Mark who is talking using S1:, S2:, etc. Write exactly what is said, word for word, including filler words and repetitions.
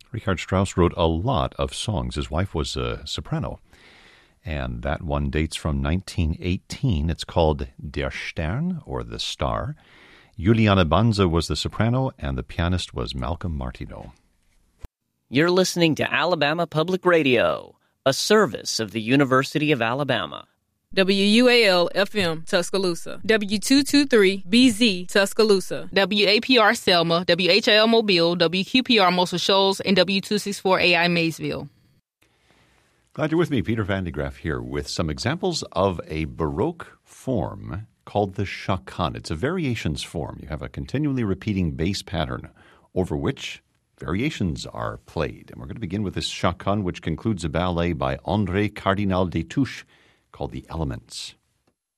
S1: Richard Strauss wrote a lot of songs. His wife was a soprano, and that one dates from nineteen eighteen. It's called Der Stern, or The Star. Juliana Banza was the soprano, and the pianist was Malcolm Martineau.
S2: You're listening to Alabama Public Radio, a service of the University of Alabama.
S3: W U A L F M Tuscaloosa, W two twenty-three B Z Tuscaloosa, W A P R Selma, W H L Mobile, W Q P R Muscle Shoals, and W two sixty-four A I Maysville.
S1: Glad you're with me. Peter Van de Graaff here with some examples of a Baroque form called the chaconne. It's a variations form. You have a continually repeating bass pattern over which variations are played. And we're going to begin with this chaconne, which concludes a ballet by André Cardinal Destouches called The Elements.